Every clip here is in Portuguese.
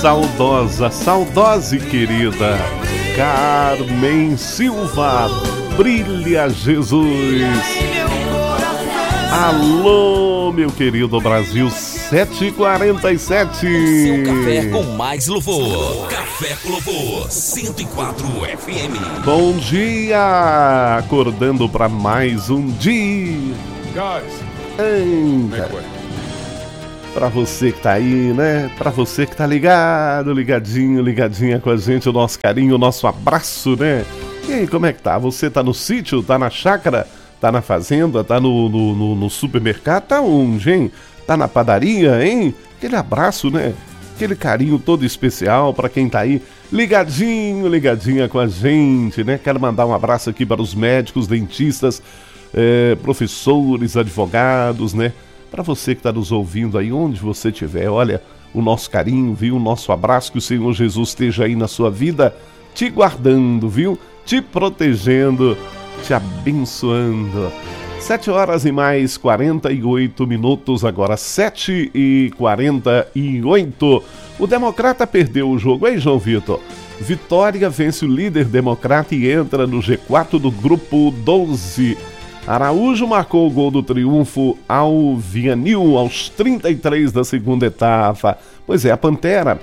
saudosa e querida Carmen Silva, brilha Jesus. Alô, meu querido Brasil, 7h47. Seu café com mais louvor. Café com Louvor, 104 FM. Bom dia, acordando para mais um dia. Pra você que tá aí, né? Pra você que tá ligado, ligadinha com a gente, o nosso carinho, o nosso abraço, né? E aí, como é que tá? Você tá no sítio, tá na chácara, tá na fazenda, tá no supermercado, tá onde, hein? Tá na padaria, hein? Aquele abraço, né? Aquele carinho todo especial pra quem tá aí ligadinha com a gente, né? Quero mandar um abraço aqui para os médicos, dentistas, professores, advogados, né? Para você que está nos ouvindo aí, onde você estiver, olha, o nosso carinho, viu? O nosso abraço, que o Senhor Jesus esteja aí na sua vida, te guardando, viu? Te protegendo, te abençoando. 7h48, agora 7h48. O Democrata perdeu o jogo, hein, João Vitor? Vitória vence o líder Democrata e entra no G4 do grupo 12. Araújo marcou o gol do triunfo ao Vianil aos 33 da segunda etapa. Pois é, a Pantera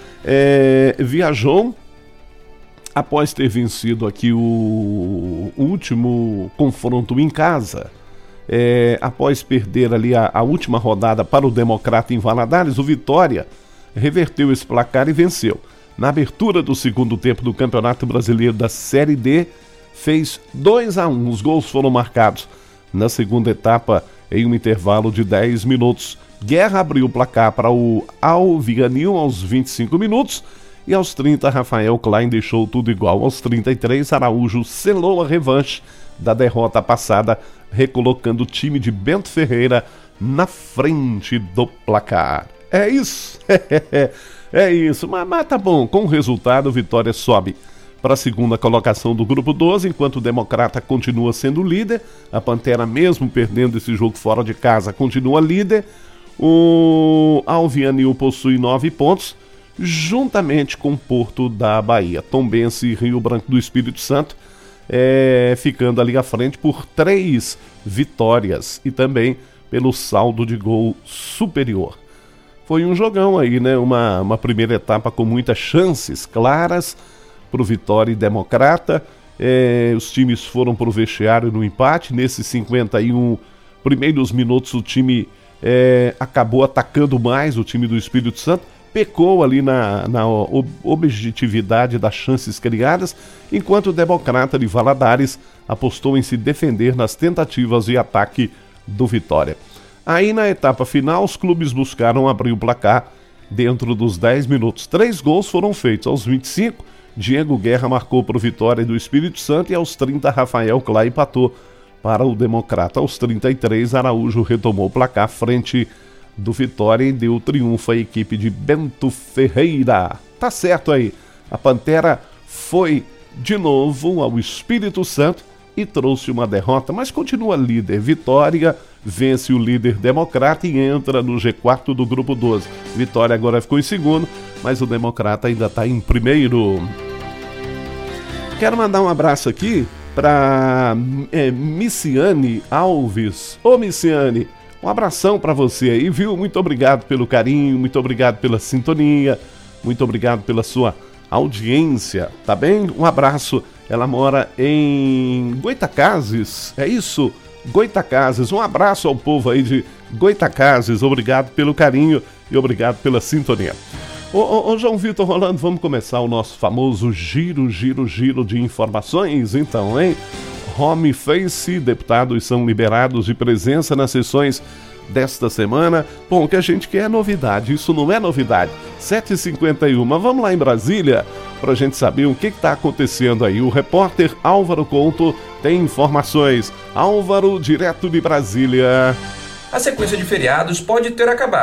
viajou após ter vencido aqui o último confronto em casa. Após perder ali a última rodada para o Democrata em Valadares, o Vitória reverteu esse placar e venceu. Na abertura do segundo tempo do Campeonato Brasileiro da Série D, fez 2-1. Os gols foram marcados na segunda etapa em um intervalo de 10 minutos. Guerra abriu o placar para o Alvianil aos 25 minutos e aos 30 Rafael Klein deixou tudo igual. Aos 33 Araújo selou a revanche da derrota passada, recolocando o time de Bento Ferreira na frente do placar. É isso, é isso, mas tá bom, com o resultado, Vitória sobe para a segunda colocação do grupo 12, enquanto o Democrata continua sendo líder. A Pantera, mesmo perdendo esse jogo fora de casa, continua líder. O Alvianil possui 9 pontos, juntamente com o Porto da Bahia. Tombense e Rio Branco do Espírito Santo ficando ali à frente por 3 vitórias e também pelo saldo de gol superior. Foi um jogão aí, né? Uma primeira etapa com muitas chances claras para o Vitória e Democrata. Os times foram para o vestiário no empate. Nesses 51 primeiros minutos o time acabou atacando mais, o time do Espírito Santo. Pecou ali na objetividade das chances criadas, enquanto o Democrata de Valadares apostou em se defender nas tentativas de ataque do Vitória. Aí na etapa final os clubes buscaram abrir o placar dentro dos 10 minutos. 3 gols foram feitos. Aos 25, Diego Guerra marcou para o Vitória do Espírito Santo e aos 30, Rafael Klein empatou para o Democrata. Aos 33, Araújo retomou o placar frente do Vitória e deu triunfo à equipe de Bento Ferreira. Tá certo aí. A Pantera foi de novo ao Espírito Santo e trouxe uma derrota, mas continua líder. Vitória vence o líder Democrata e entra no G4 do grupo 12. Vitória agora ficou em segundo, mas o Democrata ainda está em primeiro. Quero mandar um abraço aqui para Miciane Alves. Ô Miciane, um abração para você aí, viu? Muito obrigado pelo carinho, muito obrigado pela sintonia, muito obrigado pela sua audiência, tá bem? Um abraço. Ela mora em Goitacazes, é isso? Goitacazes, um abraço ao povo aí de Goitacazes, obrigado pelo carinho e obrigado pela sintonia. Ô João Vitor Rolando, vamos começar o nosso famoso giro de informações, então, hein? Home Face, deputados são liberados de presença nas sessões desta semana. Bom, o que a gente quer é novidade, isso não é novidade. 7h51, vamos lá em Brasília para a gente saber o que está acontecendo aí. O repórter Álvaro Couto tem informações. Álvaro, direto de Brasília. A sequência de feriados pode ter acabado,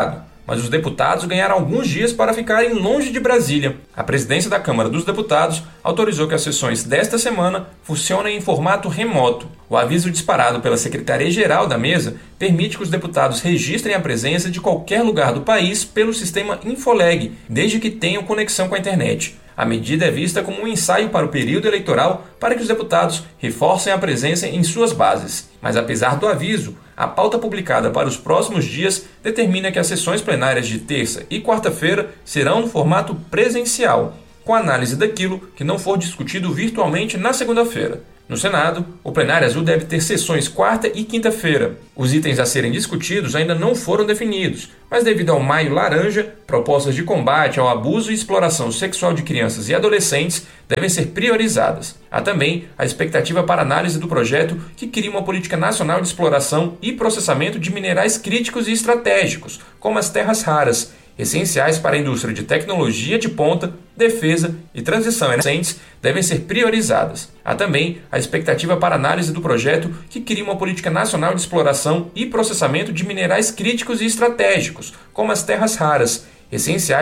mas os deputados ganharam alguns dias para ficarem longe de Brasília. A presidência da Câmara dos Deputados autorizou que as sessões desta semana funcionem em formato remoto. O aviso disparado pela Secretaria-Geral da Mesa permite que os deputados registrem a presença de qualquer lugar do país pelo sistema Infoleg, desde que tenham conexão com a internet. A medida é vista como um ensaio para o período eleitoral para que os deputados reforcem a presença em suas bases. Mas apesar do aviso, a pauta publicada para os próximos dias determina que as sessões plenárias de terça e quarta-feira serão no formato presencial, com análise daquilo que não for discutido virtualmente na segunda-feira. No Senado, o plenário azul deve ter sessões quarta e quinta-feira. Os itens a serem discutidos ainda não foram definidos, mas devido ao Maio Laranja, propostas de combate ao abuso e exploração sexual de crianças e adolescentes devem ser priorizadas. Há também a expectativa para análise do projeto que cria uma política nacional de exploração e processamento de minerais críticos e estratégicos, como as terras raras, essenciais para a indústria de tecnologia de ponta, defesa e transição recentes, devem ser priorizadas. Há também a expectativa para análise do projeto que cria uma política nacional de exploração e processamento de minerais críticos e estratégicos, como as terras raras, essenciais